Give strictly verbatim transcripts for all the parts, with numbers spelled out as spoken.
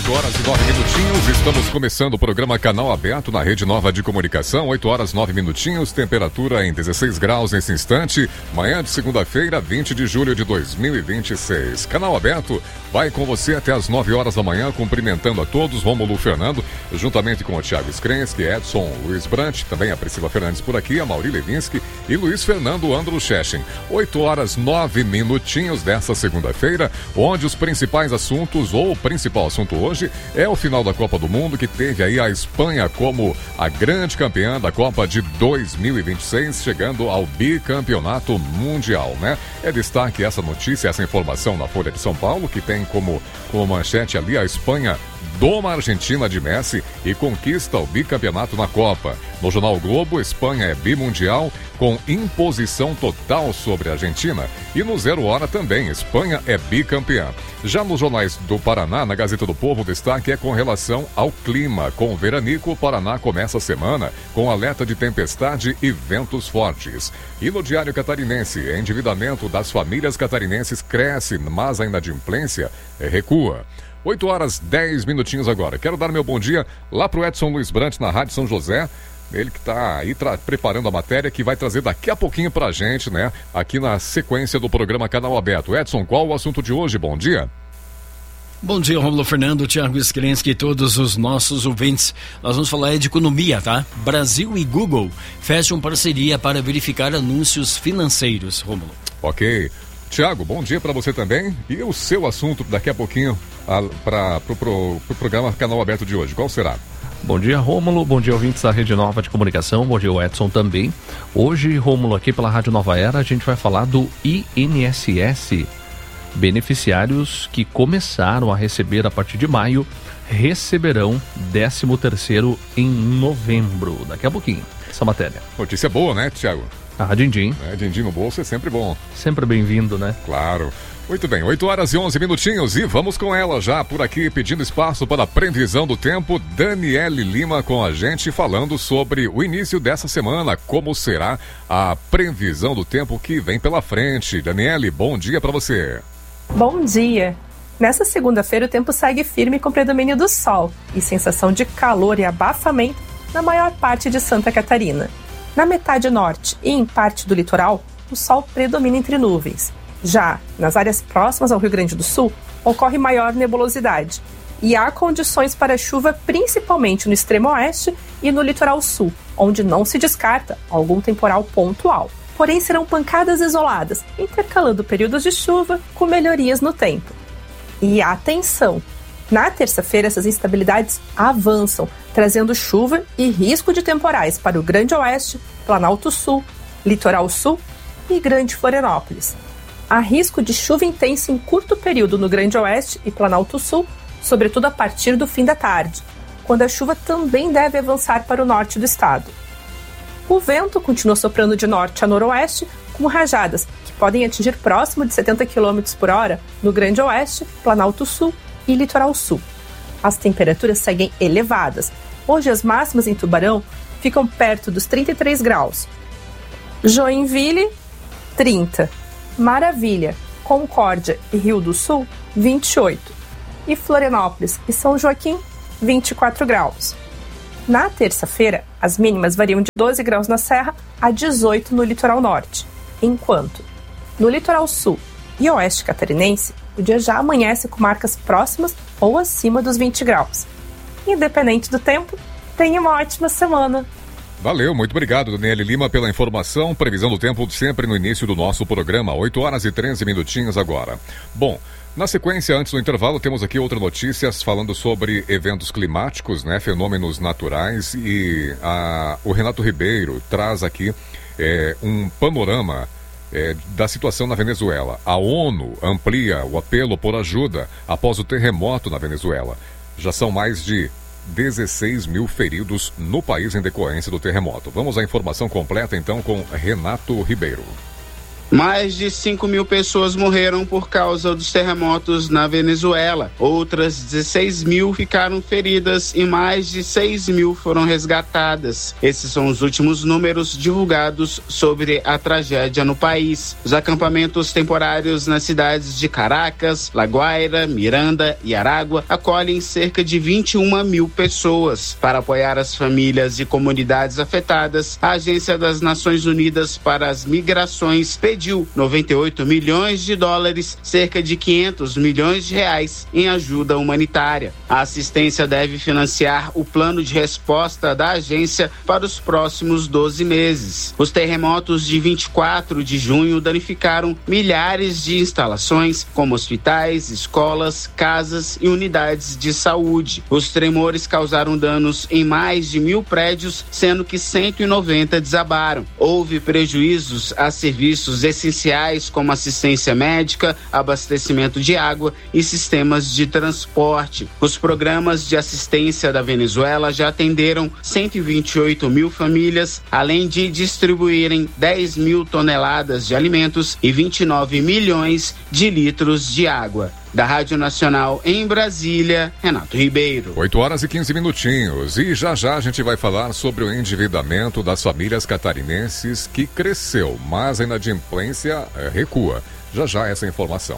oito horas e nove minutinhos, estamos começando o programa Canal Aberto na Rede Nova de Comunicação, oito horas e nove minutinhos, temperatura em dezesseis graus nesse instante, manhã de segunda-feira, vinte de julho de dois mil e vinte e seis. Canal Aberto vai com você até as nove horas da manhã, cumprimentando a todos, Rômulo Fernando, juntamente com o Thiago Skrensky, Edson Luiz Brant, também a Priscila Fernandes por aqui, a Mauri Levinsky e Luiz Fernando Andro Schechen. oito horas e nove minutinhos desta segunda-feira, onde os principais assuntos, ou o principal assunto hoje, é o final da Copa do Mundo, que teve aí a Espanha como a grande campeã da Copa de dois mil e vinte e seis, chegando ao bicampeonato mundial, né? É destaque essa notícia, essa informação na Folha de São Paulo, que tem como, como manchete ali a Espanha doma a Argentina de Messi e conquista o bicampeonato na Copa. No jornal Globo, Espanha é bimundial com imposição total sobre a Argentina. E no Zero Hora também, Espanha é bicampeã. Já nos jornais do Paraná, na Gazeta do Povo, o destaque é com relação ao clima. Com o veranico, o Paraná começa a semana com alerta de tempestade e ventos fortes. E no Diário Catarinense, o endividamento das famílias catarinenses cresce, mas a inadimplência recua. oito horas e dez minutinhos agora. Quero dar meu bom dia lá pro Edson Luiz Brant na Rádio São José. Ele que está aí tra- preparando a matéria que vai trazer daqui a pouquinho pra gente, né? Aqui na sequência do programa Canal Aberto. Edson, qual o assunto de hoje? Bom dia. Bom dia, Rômulo Fernando, Thiago Skrensky e todos os nossos ouvintes. Nós vamos falar de economia, tá? Brasil e Google fecham parceria para verificar anúncios financeiros, Rômulo. Ok. Thiago, bom dia para você também. E o seu assunto daqui a pouquinho para o pro, pro, pro programa Canal Aberto de hoje, qual será? Bom dia, Rômulo. Bom dia, ouvintes da Rede Nova de Comunicação. Bom dia, o Edson também. Hoje, Rômulo, aqui pela Rádio Nova Era, a gente vai falar do I N S S. Beneficiários que começaram a receber a partir de maio receberão décimo terceiro em novembro. Daqui a pouquinho, essa matéria. Notícia boa, né, Thiago? Ah, din-din. É, din-din no bolso é sempre bom. Sempre bem-vindo, né? Claro. Muito bem, oito horas e onze minutinhos e vamos com ela já por aqui, pedindo espaço para a previsão do tempo. Daniele Lima com a gente, falando sobre o início dessa semana, como será a previsão do tempo que vem pela frente. Daniele, bom dia para você. Bom dia. Nessa segunda-feira o tempo segue firme com predomínio do sol e sensação de calor e abafamento na maior parte de Santa Catarina. Na metade norte e em parte do litoral, o sol predomina entre nuvens. Já nas áreas próximas ao Rio Grande do Sul, ocorre maior nebulosidade e há condições para chuva principalmente no extremo oeste e no litoral sul, onde não se descarta algum temporal pontual. Porém, serão pancadas isoladas, intercalando períodos de chuva com melhorias no tempo. E atenção! Na terça-feira, essas instabilidades avançam, trazendo chuva e risco de temporais para o Grande Oeste, Planalto Sul, Litoral Sul e Grande Florianópolis. Há risco de chuva intensa em curto período no Grande Oeste e Planalto Sul, sobretudo a partir do fim da tarde, quando a chuva também deve avançar para o norte do estado. O vento continua soprando de norte a noroeste, com rajadas que podem atingir próximo de setenta quilômetros por hora no Grande Oeste, Planalto Sul e Litoral Sul. As temperaturas seguem elevadas. Hoje as máximas em Tubarão ficam perto dos trinta e três graus. Joinville, trinta. Maravilha, Concórdia e Rio do Sul, vinte e oito. E Florianópolis e São Joaquim, vinte e quatro graus. Na terça-feira, as mínimas variam de doze graus na Serra a dezoito no litoral norte, enquanto no litoral sul e oeste catarinense, o dia já amanhece com marcas próximas ou acima dos vinte graus. Independente do tempo, tenha uma ótima semana. Valeu, muito obrigado, Daniele Lima, pela informação. Previsão do tempo sempre no início do nosso programa, oito horas e treze minutinhos agora. Bom, na sequência, antes do intervalo, temos aqui outras notícias falando sobre eventos climáticos, né, fenômenos naturais, e a, o Renato Ribeiro traz aqui é, um panorama é, da situação na Venezuela. A ONU amplia o apelo por ajuda após o terremoto na Venezuela. Já são mais de dezesseis mil feridos no país em decorrência do terremoto. Vamos à informação completa então com Renato Ribeiro. Mais de cinco mil pessoas morreram por causa dos terremotos na Venezuela. Outras dezesseis mil ficaram feridas e mais de seis mil foram resgatadas. Esses são os últimos números divulgados sobre a tragédia no país. Os acampamentos temporários nas cidades de Caracas, La Guaira, Miranda e Aragua acolhem cerca de vinte e uma mil pessoas. Para apoiar as famílias e comunidades afetadas, a Agência das Nações Unidas para as Migrações pediu noventa e oito milhões de dólares, cerca de quinhentos milhões de reais, em ajuda humanitária. A assistência deve financiar o plano de resposta da agência para os próximos doze meses. Os terremotos de vinte e quatro de junho danificaram milhares de instalações, como hospitais, escolas, casas e unidades de saúde. Os tremores causaram danos em mais de mil prédios, sendo que cento e noventa desabaram. Houve prejuízos a serviços essenciais como assistência médica, abastecimento de água e sistemas de transporte. Os programas de assistência da Venezuela já atenderam cento e vinte e oito mil famílias, além de distribuírem dez mil toneladas de alimentos e vinte e nove milhões de litros de água. Da Rádio Nacional em Brasília, Renato Ribeiro. oito horas e quinze minutinhos. E já já a gente vai falar sobre o endividamento das famílias catarinenses que cresceu, mas a inadimplência recua. Já já essa informação.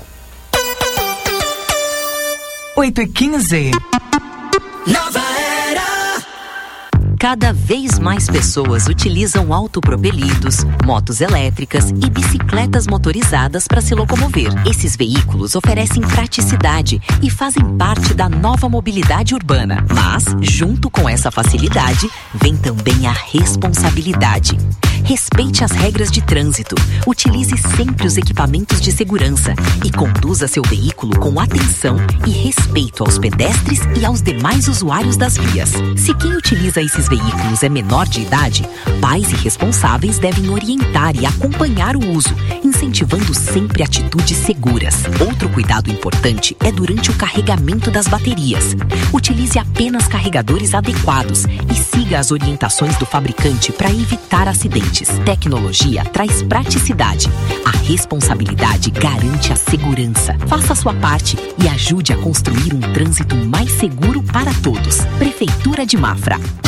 oito e quinze. Nova Era. Cada vez mais pessoas utilizam autopropelidos, motos elétricas e bicicletas motorizadas para se locomover. Esses veículos oferecem praticidade e fazem parte da nova mobilidade urbana. Mas, junto com essa facilidade, vem também a responsabilidade. Respeite as regras de trânsito, utilize sempre os equipamentos de segurança e conduza seu veículo com atenção e respeito aos pedestres e aos demais usuários das vias. Se quem utiliza esses veículos é menor de idade, pais e responsáveis devem orientar e acompanhar o uso, incentivando sempre atitudes seguras. Outro cuidado importante é durante o carregamento das baterias. Utilize apenas carregadores adequados e siga as orientações do fabricante para evitar acidentes. Tecnologia traz praticidade. A responsabilidade garante a segurança. Faça a sua parte e ajude a construir um trânsito mais seguro para todos. Prefeitura de Mafra.